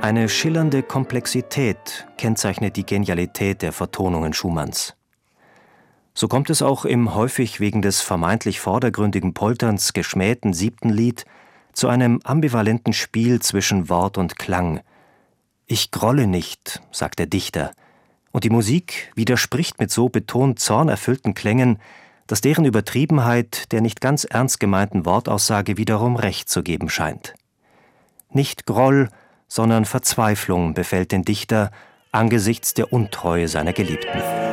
Eine schillernde Komplexität kennzeichnet die Genialität der Vertonungen Schumanns. So kommt es auch im häufig wegen des vermeintlich vordergründigen Polterns geschmähten 7. Lied zu einem ambivalenten Spiel zwischen Wort und Klang. »Ich grolle nicht«, sagt der Dichter, und die Musik widerspricht mit so betont zornerfüllten Klängen, dass deren Übertriebenheit der nicht ganz ernst gemeinten Wortaussage wiederum Recht zu geben scheint. Nicht Groll, sondern Verzweiflung befällt den Dichter angesichts der Untreue seiner Geliebten.